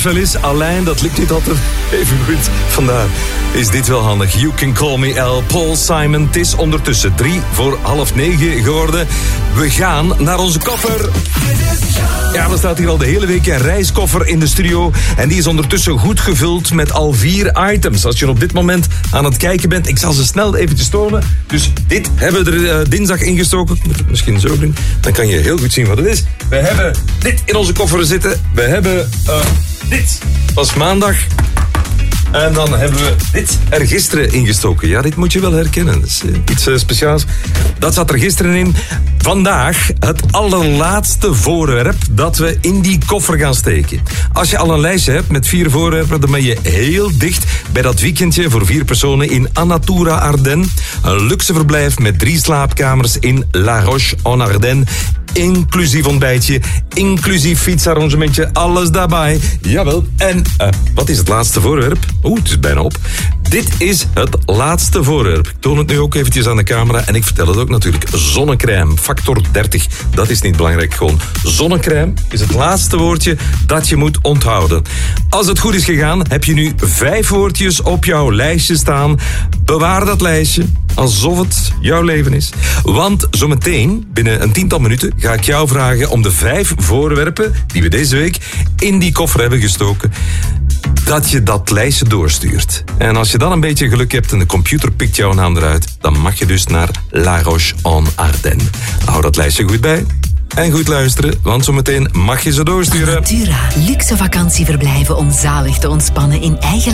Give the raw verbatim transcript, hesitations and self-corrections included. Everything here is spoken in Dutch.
wel is. Alleen, dat lukt niet altijd even goed. Vandaar is dit wel handig. You can call me L. Paul Simon. Het is ondertussen drie voor half negen geworden. We gaan naar onze koffer. Ja, er staat hier al de hele week een reiskoffer in de studio. En die is ondertussen goed gevuld met al vier items. Als je op dit moment aan het kijken bent, ik zal ze snel eventjes tonen. Dus dit hebben we er uh, dinsdag ingestoken. Ik moet het misschien zo doen. Dan kan je heel goed zien wat het is. We hebben dit in onze koffer zitten. We hebben uh, dit. Was maandag. En dan hebben we dit er gisteren ingestoken. Ja, dit moet je wel herkennen. Dat is uh, iets uh, speciaals. Dat zat er gisteren in. Vandaag het allerlaatste voorwerp dat we in die koffer gaan steken. Als je al een lijstje hebt met vier voorwerpen, dan ben je heel dicht bij dat weekendje voor vier personen in Anatura Ardennes. Een luxe verblijf met drie slaapkamers in La Roche-en-Ardenne. Inclusief ontbijtje, inclusief fietsarrangementje, alles daarbij. Jawel. En uh, wat is het laatste voorwerp? Oeh, het is bijna op. Dit is het laatste voorwerp. Ik toon het nu ook eventjes aan de camera en ik vertel het ook natuurlijk. Zonnecrème, factor dertig. Dat is niet belangrijk, gewoon. Zonnecrème is het laatste woordje dat je moet onthouden. Als het goed is gegaan, heb je nu vijf woordjes op jouw lijstje staan. Bewaar dat lijstje alsof het jouw leven is. Want zometeen, binnen een tiental minuten, ga ik jou vragen om de vijf voorwerpen die we deze week in die koffer hebben gestoken, dat je dat lijstje doorstuurt. En als je dan een beetje geluk hebt en de computer pikt jouw naam eruit, dan mag je dus naar La Roche-en-Ardenne. Hou dat lijstje goed bij. En goed luisteren, want zometeen mag je ze doorsturen. Anatura, luxe vakantieverblijven om zalig te ontspannen in eigen